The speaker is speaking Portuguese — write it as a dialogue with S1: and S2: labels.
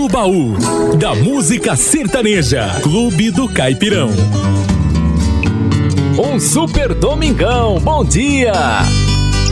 S1: No baú da música sertaneja, Clube do Caipirão.
S2: Um super domingão, bom dia!